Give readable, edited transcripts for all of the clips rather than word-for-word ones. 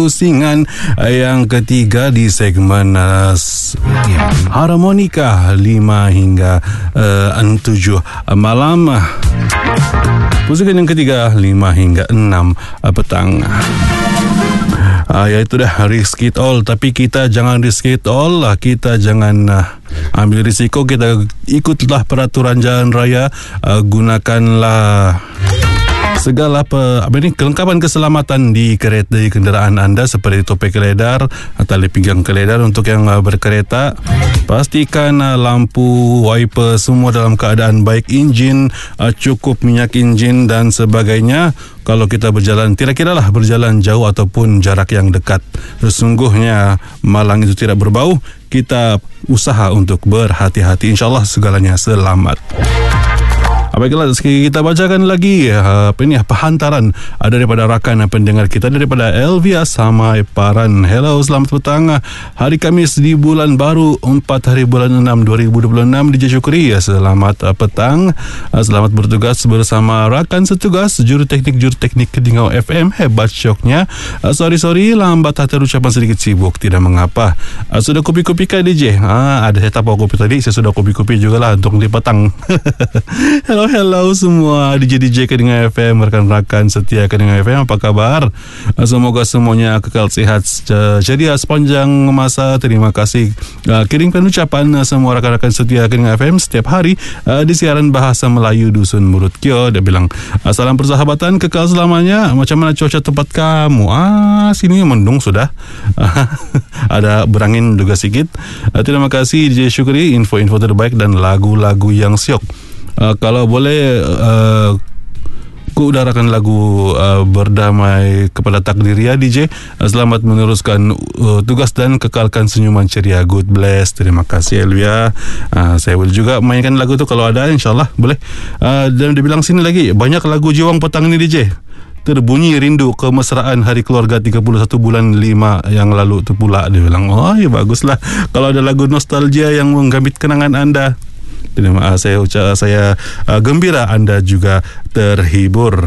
Pusingan yang ketiga di segmen Harmonika 5 hingga 7 malam. Pusingan yang ketiga 5 hingga 6 petang. Iaitu dah risk it all. Tapi kita jangan risk it all lah. Kita jangan ambil risiko. Kita ikutlah peraturan jalan raya. Gunakanlah segala kelengkapan keselamatan di kereta, di kenderaan anda, seperti topeng keledar, tali pinggang keledar untuk yang berkereta. Pastikan lampu, wiper semua dalam keadaan baik, enjin cukup minyak enjin dan sebagainya. Kalau kita berjalan, kira-kiralah berjalan jauh ataupun jarak yang dekat. Sesungguhnya malang itu tidak berbau. Kita usaha untuk berhati-hati. InsyaAllah segalanya selamat. Baiklah, kita bacakan lagi hantaran daripada rakan pendengar kita daripada Elvia Samai Paran. Hello, selamat petang. Hari Khamis di bulan baru 4 hari bulan 6 2026. DJ Syukri, selamat petang. Selamat bertugas bersama rakan setugas juru teknik Kedingau FM. Hebat syoknya. Sorry lambat hati ucapan sedikit sibuk, tidak mengapa. Sudah kopi-kopi kah DJ? Ada saya tapau kopi tadi. Saya sudah kopi-kopi jugalah untuk di petang. Hello semua DJ Kedingau FM, rakan-rakan setia Kedingau FM, apa kabar? Semoga semuanya kekal sehat ceria sepanjang masa. Terima kasih. Kirimkan ucapan semua rakan-rakan setia Kedingau FM setiap hari di siaran bahasa Melayu Dusun Murut Kio. Dia bilang, salam persahabatan kekal selamanya. Macam mana cuaca tempat kamu? Sini mendung sudah. Ada berangin juga sedikit. Terima kasih DJ Syukri, info-info terbaik dan lagu-lagu yang syok. Kalau boleh ku udarakan lagu Berdamai kepada Takdir ya DJ. Selamat meneruskan tugas dan kekalkan senyuman ceria. God bless. Terima kasih Elvia. Saya boleh juga mainkan lagu tu kalau ada, insyaAllah boleh. Dan dia bilang sini lagi, banyak lagu jiwang petang ni DJ. Terbunyi rindu kemesraan hari keluarga 31 bulan 5 yang lalu tu pula. Dia bilang, ya baguslah kalau ada lagu nostalgia yang menggambit kenangan anda. Terima kasih. Saya gembira anda juga terhibur.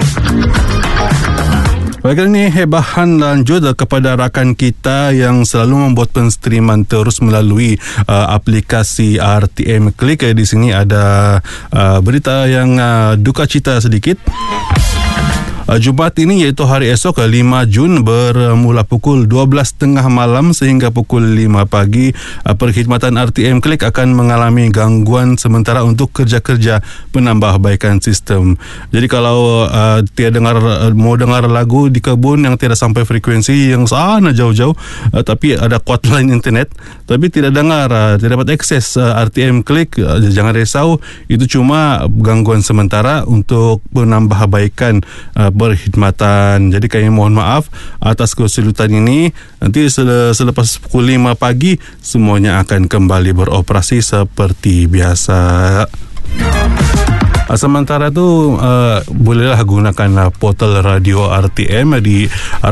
Baiklah, ini hebahan lanjut kepada rakan kita yang selalu membuat penstreaman terus melalui aplikasi RTM Klik. Di sini ada berita yang duka cita sedikit. Jumaat ini, iaitu hari esok 5 Jun bermula pukul 12.30 malam sehingga pukul 5 pagi, perkhidmatan RTM Klik akan mengalami gangguan sementara untuk kerja-kerja penambahbaikan sistem. Jadi kalau mau dengar lagu di kebun yang tidak sampai frekuensi yang sana jauh-jauh, tapi ada kuat line internet tapi tidak tidak dapat akses RTM Klik, jangan risau, itu cuma gangguan sementara untuk penambahbaikan perkhidmatan. Jadi kami mohon maaf atas kesulitan ini. Nanti selepas pukul 5 pagi semuanya akan kembali beroperasi seperti biasa. Sementara itu bolehlah gunakan portal radio RTM di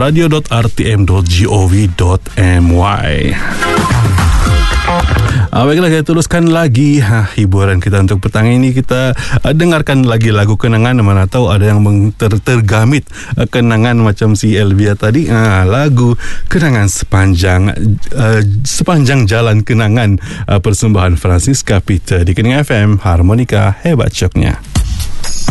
radio.rtm.gov.my. Baiklah, kita teruskan lagi hiburan kita untuk petang ini. Kita dengarkan lagi lagu kenangan. Mana tahu ada yang tergamit kenangan macam si Elvia tadi. Lagu kenangan sepanjang jalan kenangan, persembahan Francisca Peter di Kedingau FM. Harmonika hebat syoknya.